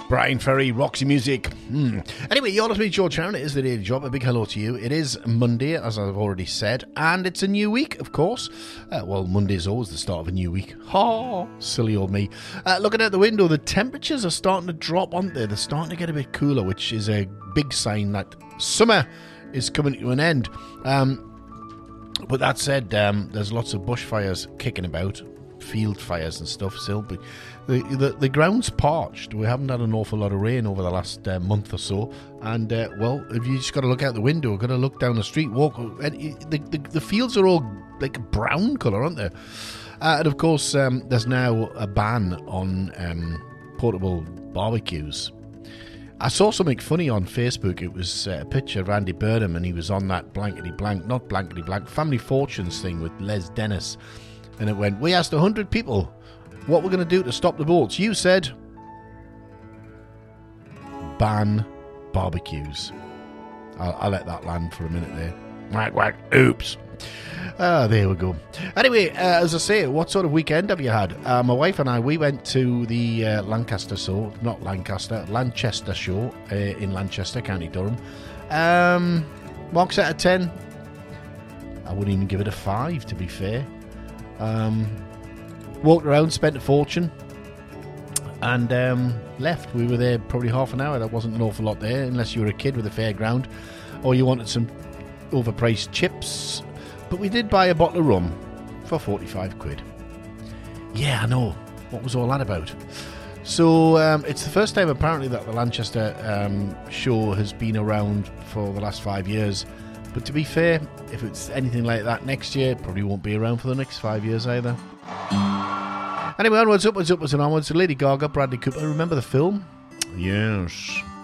Brian Ferry, Roxy Music. Anyway, you're listening to George Sharon. It is the Daily Job. A big hello to you. It is Monday, as I've already said, and it's a new week, of course. Well, Monday is always the start of a new week. Ha! Silly old me. Looking out the window, the temperatures are starting to drop, aren't they? They're starting to get a bit cooler, which is a big sign that summer is coming to an end. But that said, there's lots of bushfires kicking about, field fires and stuff still, but the ground's parched. We haven't had an awful lot of rain over the last month or so, and well, if you just got to look out the window, got to look down the street, walk, and the fields are all like a brown colour, aren't they? And of course, there's now a ban on portable barbecues. I saw something funny on Facebook. It was a picture of Andy Burnham, and he was on that not Family Fortunes thing with Les Dennis. And it went, we asked 100 people what we're going to do to stop the boats. You said, ban barbecues. I'll let that land for a minute there. Whack, whack, oops. There we go. Anyway, as I say, what sort of weekend have you had? My wife and I, we went to the Lanchester show in Lanchester, County Durham. Marks out of 10. I wouldn't even give it a 5, to be fair. Walked around, spent a fortune, and left. We were there probably half an hour. There wasn't an awful lot there, unless you were a kid with a fairground or you wanted some overpriced chips. But we did buy a bottle of rum for 45 quid. Yeah, I know. What was all that about? So it's the first time apparently that the Lanchester show has been around for the last 5 years. But to be fair, if it's anything like that next year, it probably won't be around for the next 5 years either. Anyway, onwards, upwards, and onwards. Lady Gaga, Bradley Cooper. Remember the film? Yes.